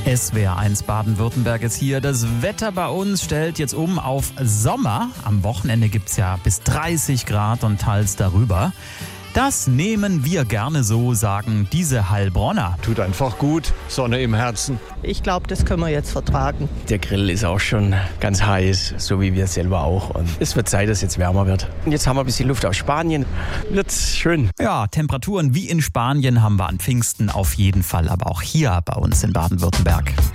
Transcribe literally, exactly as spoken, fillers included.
S W R eins Baden-Württemberg ist hier. Das Wetter bei uns stellt jetzt um auf Sommer. Am Wochenende gibt es ja bis dreißig Grad und teils darüber. Das nehmen wir gerne so, sagen diese Heilbronner. Tut einfach gut, Sonne im Herzen. Ich glaube, das können wir jetzt vertragen. Der Grill ist auch schon ganz heiß, so wie wir selber auch. Und es wird Zeit, dass es jetzt wärmer wird. Und jetzt haben wir ein bisschen Luft aus Spanien. Wird schön. Ja, Temperaturen wie in Spanien haben wir an Pfingsten auf jeden Fall, aber auch hier bei uns in Baden-Württemberg.